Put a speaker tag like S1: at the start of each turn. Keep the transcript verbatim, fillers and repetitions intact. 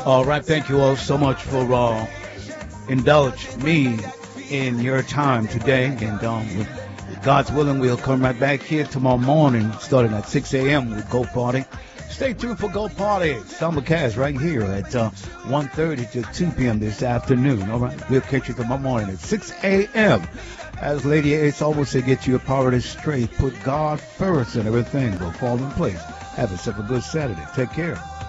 S1: All right, thank you all so much for uh, indulge me in your time today. And um, with God's willing, we'll come right back here tomorrow morning, starting at six a m with Go Party. Stay tuned for Go Party, Simulcast right here at uh, one thirty to two p m this afternoon. All right, we'll catch you tomorrow morning at six a m As Lady Ace always say, get your priorities straight. Put God first and everything will fall in place. Have yourself a good Saturday. Take care.